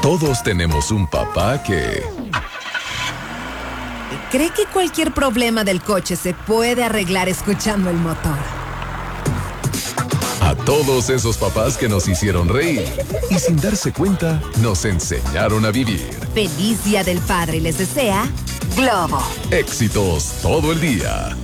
Todos tenemos un papá que cree que cualquier problema del coche se puede arreglar escuchando el motor. A todos esos papás que nos hicieron reír y sin darse cuenta nos enseñaron a vivir. Feliz Día del Padre les desea Globo. Éxitos todo el día.